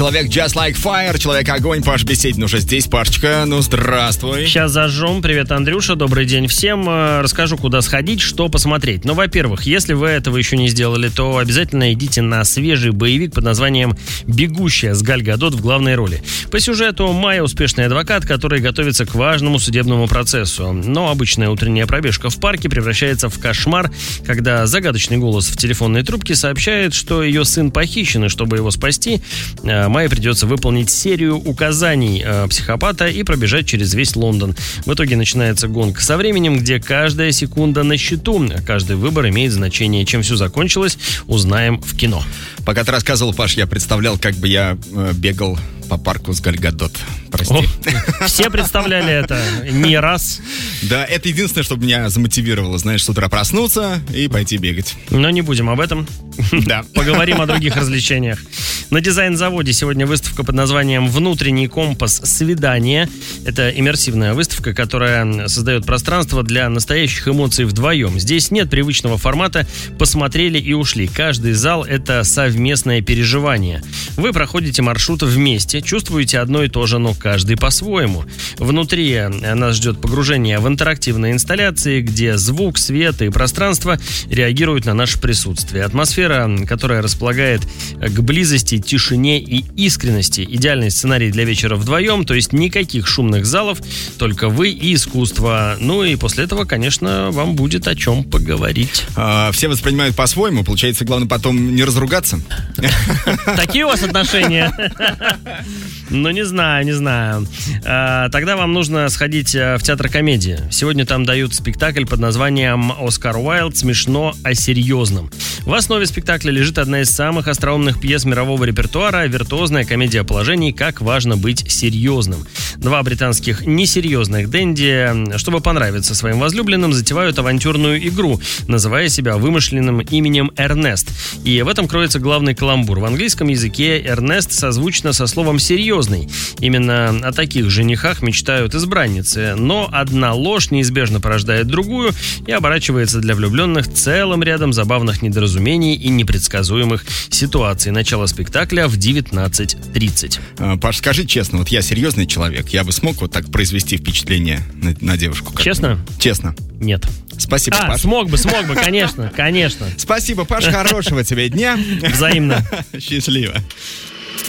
Человек Just Like Fire, Человек-огонь, Паш Беседин уже здесь. Пашечка, ну здравствуй. Сейчас зажжем. Привет, Андрюша, добрый день всем. Расскажу, куда сходить, что посмотреть. Ну, во-первых, если вы этого еще не сделали, то обязательно идите на свежий боевик под названием «Бегущая» с Галь Гадот в главной роли. По сюжету Майя успешный адвокат, который готовится к важному судебному процессу. Но обычная утренняя пробежка в парке превращается в кошмар, когда загадочный голос в телефонной трубке сообщает, что ее сын похищен, и чтобы его спасти, Майе придется выполнить серию указаний психопата и пробежать через весь Лондон. В итоге начинается гонка со временем, где каждая секунда на счету. Каждый выбор имеет значение. Чем все закончилось, узнаем в кино. Пока ты рассказывал, Паш, я представлял, как бы я бегал по парку с Галь Гадот. Прости. Все представляли это не раз. Да, это единственное, что меня замотивировало, знаешь, с утра проснуться и пойти бегать. Но не будем об этом. Да. Поговорим о других развлечениях. На дизайн-заводе сегодня выставка под названием «Внутренний компас свидания». Это иммерсивная выставка, которая создает пространство для настоящих эмоций вдвоем. Здесь нет привычного формата «посмотрели и ушли». Каждый зал – это совместное переживание. Вы проходите маршрут вместе, чувствуете одно и то же, но каждый по-своему. Внутри нас ждет погружение в интерактивные инсталляции, где звук, свет и пространство реагируют на наше присутствие. Атмосфера, которая располагает к близости, тишине и искренности. Идеальный сценарий для вечера вдвоем, то есть никаких шумных залов, только вы и искусство. Ну и после этого, конечно, вам будет о чем поговорить. Все воспринимают по-своему, получается, главное потом не разругаться. Такие у вас отношения? Ну, не знаю. Тогда вам нужно сходить в театр комедии. Сегодня там дают спектакль под названием «Оскар Уайльд. Смешно о серьезном». В основе спектакля лежит одна из самых остроумных пьес мирового репертуара — виртуозная комедия положений «Как важно быть серьезным». Два британских несерьезных денди, чтобы понравиться своим возлюбленным, затевают авантюрную игру, называя себя вымышленным именем Эрнест. И в этом кроется главный каламбур. В английском языке Эрнест созвучно со словом «серьезный». Именно о таких женихах мечтают избранницы. Но одна ложь неизбежно порождает другую и оборачивается для влюбленных целым рядом забавных недоразумений и непредсказуемых ситуаций. Начало спектакля в 19:30. Паш, скажи честно, вот я серьезный человек, я бы смог вот так произвести впечатление на девушку? Честно? Честно. Нет. Спасибо, Паш. Смог бы, конечно. Спасибо, Паш, хорошего тебе дня. Взаимно. Счастливо.